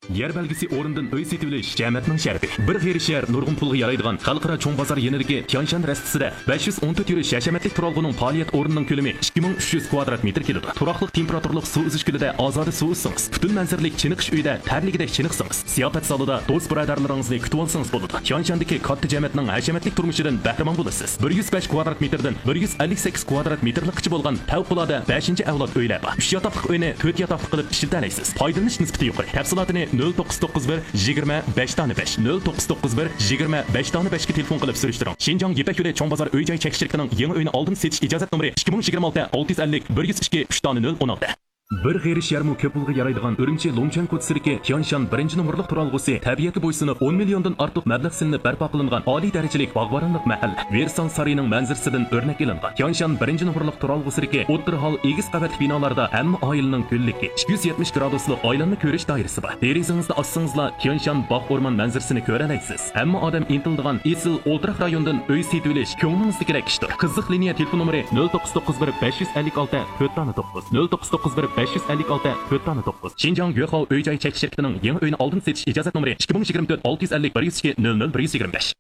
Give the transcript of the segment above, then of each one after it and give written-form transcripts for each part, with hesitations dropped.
Yer belgisi o'rindan uy setilish jamiyatning sharfi. Bir g'iri shahar nurg'un pulga yaraydigan xalqaro cho'ng bozor yenidagi Tianshan rastasida 514 yurish hashamatlik turalg'uning faoliyat o'rnining ko'lami 2300 kvadrat metr keladi. Turaqliq temperaturlik suv uzish kulida ozoda suv uzsangiz, butun manzaralik chiniqish uyida tarligidek chiniqsangiz, ziyofat zalida do'st birodarlaringizni kutib olsangiz bo'ladi. Tianshandagi katta jamiyatning hashamatlik turmushidan bahramon bo'lasiz. 105 kvadrat metrdan 158 kvadrat metrlikcha bo'lgan favqulodda 5-avlod uylar bor. 3 yotoqli uyni 4 yotoqli qilib ishlatalaysiz. Foydalanish nisbati yuqori. Tafsilotini 0991 25 tane 5 0991 25 tane 5 ga telefon qilib surishtiring. Xinjiang Yepak yo'li cho'ng bozor uy-joy chekishligining yangi uyni oldin setish ijozat nomeri 2026 650 102 3 tane 016. Bir g'iri sharmu ko'p pulga yaraydigan Urumchi Longchan ko'chasidagi Tianshan 1-numurliq turalg'usi tabiatga bo'ysunib 10 milliondan ortiq mablag' silinib barpo qilingan oliy darajalik bog'boronlik mahalla. Versan sariyining manzarasidan o'rnak ilingan. Tianshan 1-numurliq turalg'usidagi o'ttir hol egiz qavatli binolarda hamma oilaning ko'lligi 270 graduslik oilanni ko'rish doirasi bor. Derizangizni ochsangizlar Tianshan bog' o'rmon manzarasini ko'ra olasiz. Hamma odam intildigan esil o'ltiraq rayondan uy setib olish ko'nglingizdagi ishdir. Qiziq liniya telefon nomeri 0991 556 409 0991 556 409. Xinjiang Yuehao uy-joy chekish shirkatining yangi uyni oldin setish ijozat nomeri 2024 650 102 00 125.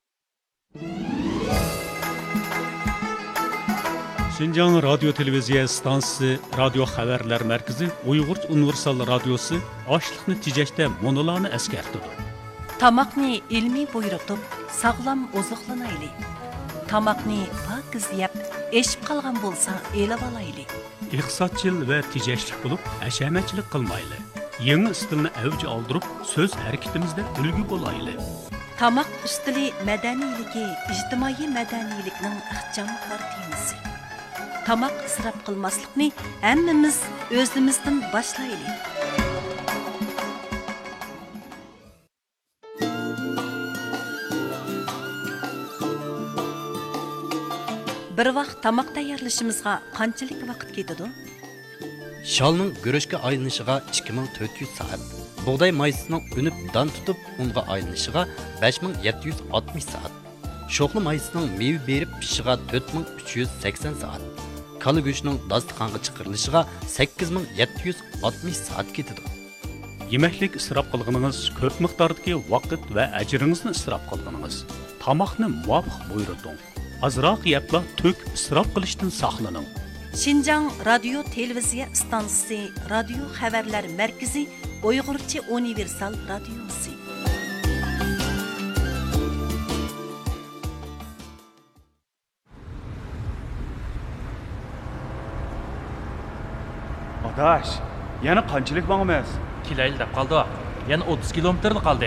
Xinjiang radio televiziya stansiyasi radio xabarlar markazi Uyg'ur universal radiosi ochliqni tejashda monolarni eskartdi. Tamoqni ilmiy buyurtib, sog'lom oziqlanaylik. Tamoqni pokiz yeb, eshib qolgan bo'lsa, elib olaylik. İqtisodchil va tejashlik bo'lib, hashamatchilik qilmayli. Yangi stilni avj oldirib, so'z harakatimizda ulgu bo'laylik. Tamoq ustili madaniyligi, ijtimoiy madaniylikning ixchamliklar temisi. Tamoq isrof qilmaslikni hammamiz o'zimizdan boshlaylik. Bir vaqt tamoq tayyorlashimizga qanchalik vaqt ketadi? Shalning go'rishga aylanishiga 2400 soat. Bug'doy maysining unib don tutib, unga aylanishiga 5760 soat. Sho'qli maysining meva berib pishishiga 4380 soat. Kala go'shtining dasturxonga chiqarilishiga 8760 soat ketadi. Yemeklik isrof qilganingiz ko'p miqdordagi vaqt va ajringizni isrof qilganingiz. Tamoqni muvofiq buyurting. Azroq yepla tök isrof qilishdan saqlaning. Xinjiang radio televiziya stansiyasi radio xabarlar markazi Uyg'urcha universal radiosi. Adaş, yana qanchalik vaqtimiz? Kilayli deb qoldi. Yana 30 kilometrni qoldi.